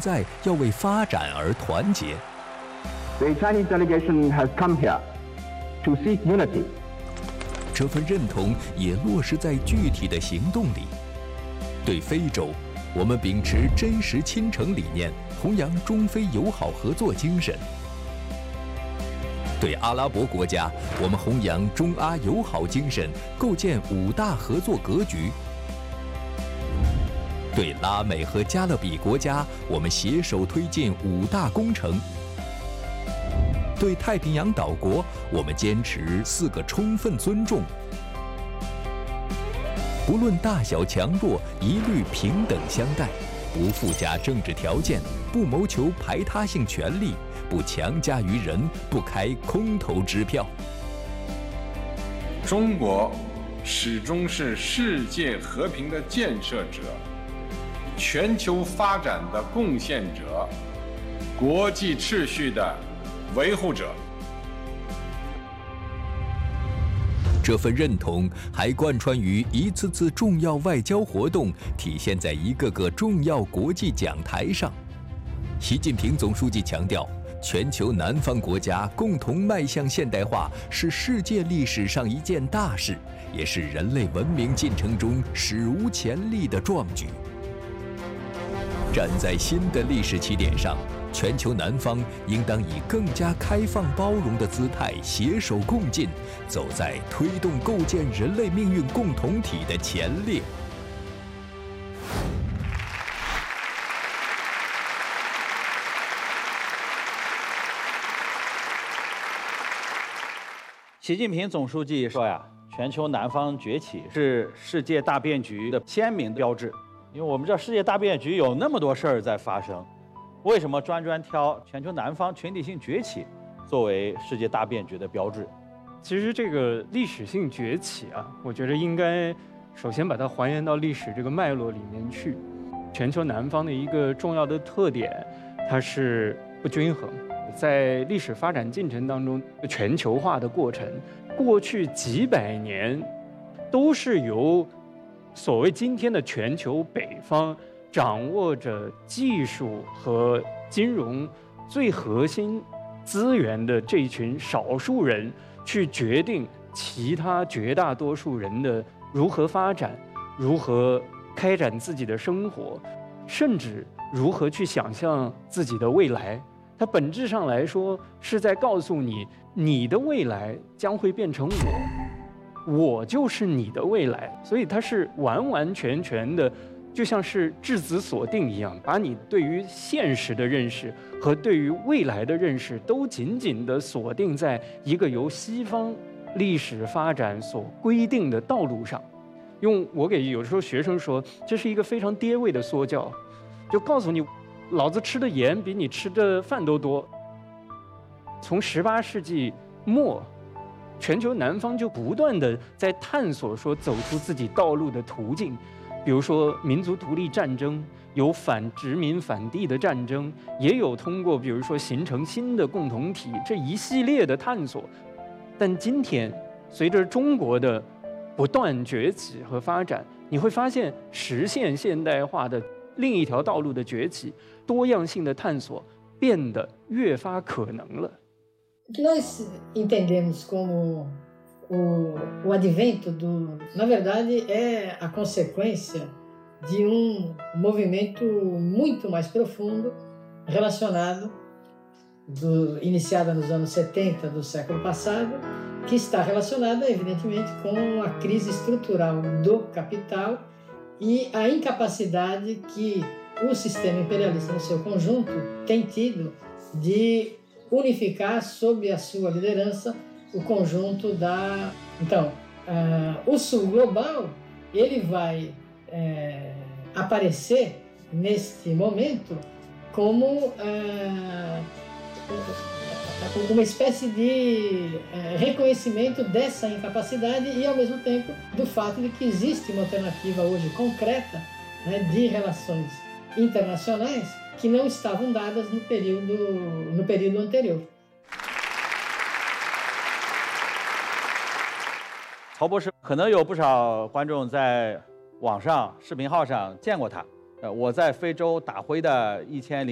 在要为发展而团结。 The Chinese delegation has come here to seek unity. 这份认同也落实在具体的行动里。对非洲，我们秉持真实亲诚理念，弘扬中非友好合作精神；对阿拉伯国家，我们弘扬中阿友好精神，构建5大合作格局；对拉美和加勒比国家，我们携手推进5大工程；对太平洋岛国，我们坚持4个充分尊重。不论大小强弱，一律平等相待，不附加政治条件，不谋求排他性权利，不强加于人，不开空头支票。 中国始终是世界和平的建设者，全球发展的贡献者，国际秩序的维护者。 这份认同还贯穿于一次次重要外交活动，体现在一个个重要国际讲台上。习近平总书记强调，全球南方国家共同迈向现代化是世界历史上一件大事，也是人类文明进程中史无前例的壮举。站在新的历史起点上，全球南方应当以更加开放包容的姿态携手共进，走在推动构建人类命运共同体的前列。 习近平总书记说呀，全球南方崛起是世界大变局的鲜明标志。因为我们知道世界大变局有那么多事儿在发生，为什么专挑全球南方群体性崛起作为世界大变局的标志？ 其实这个历史性崛起啊，我觉得应该首先把它还原到历史这个脉络里面去。全球南方的一个重要的特点，它是不均衡。在历史发展进程当中，全球化的过程，过去几百年都是由所谓今天的全球北方掌握着技术和金融最核心资源的这一群少数人去决定其他绝大多数人的如何发展，如何开展自己的生活，甚至如何去想象自己的未来。它本质上来说是在告诉你，你的未来将会变成我就是你的未来。所以它是完完全全的，就像是质子锁定一样，把你对于现实的认识和对于未来的认识都紧紧地锁定在一个由西方历史发展所规定的道路上。用我给有时候学生说，这是一个非常跌位的说教，就告诉你，老子吃的盐比你吃的饭都多。从18世纪末，全球南方就不断地在探索说走出自己道路的途径，比如说民族独立战争，有反殖民反帝的战争，也有通过比如说形成新的共同体这一系列的探索。但今天随着中国的不断崛起和发展，你会发现实现现代化的另一条道路的崛起，多样性的探索变得越发可能了。 O que nós entendemos como o advento do, na verdade, é a consequência de movimento muito mais profundo relacionado, iniciado nos anos 70 do século passado, que está relacionado, evidentemente, com a crise estrutural do capital e a incapacidade que o sistema imperialista no seu conjunto tem tido de unificar sob a sua liderança o conjunto da... Então, o sul global, ele vai aparecer neste momento como uma espécie de reconhecimento dessa incapacidade e, ao mesmo tempo, do fato de que existe uma alternativa hoje concreta, né, de relações internacionais que não estavam dadas no período anterior. 曹博士可能有不少观众在网上视频号上见过他。我在非洲打灰的1000